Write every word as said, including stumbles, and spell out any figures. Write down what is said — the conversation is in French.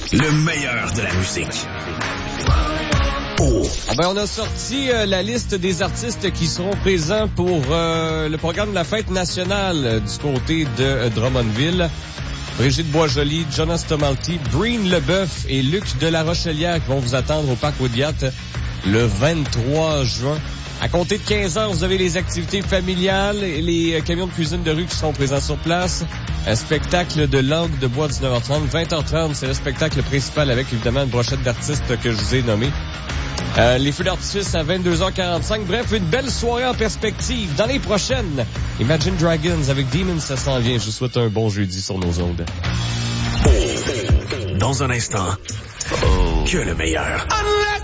Le meilleur de la musique. Oh. Ah ben, on a sorti euh, la liste des artistes qui seront présents pour euh, le programme de la fête nationale euh, du côté de euh, Drummondville. Brigitte Boisjoli, Jonas Tomalty, Breen Leboeuf et Luc de la Rochelière qui vont vous attendre au Parc Audiat le vingt-trois juin. À compter de quinze heures, vous avez les activités familiales et les camions de cuisine de rue qui seront présents sur place. Un spectacle de langue de bois à dix-neuf heures trente. vingt heures trente, c'est le spectacle principal avec évidemment une brochette d'artistes que je vous ai nommés. Euh, les feux d'artifice à vingt-deux heures quarante-cinq. Bref, une belle soirée en perspective. Dans les prochaines, Imagine Dragons avec Demons, ça s'en vient. Je vous souhaite un bon jeudi sur nos ondes. Dans un instant, oh. que le meilleur.